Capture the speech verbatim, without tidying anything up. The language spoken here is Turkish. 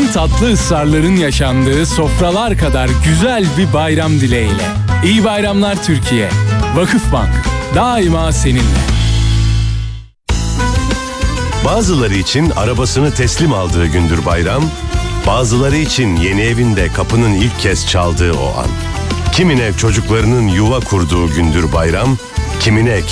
En tatlı ısrarların yaşandığı sofralar kadar güzel bir bayram dileğiyle. İyi bayramlar Türkiye. Vakıfbank daima seninle. Bazıları için arabasını teslim aldığı gündür bayram, bazıları için yeni evinde kapının ilk kez çaldığı o an. Kimine çocuklarının yuva kurduğu gündür bayram, kimine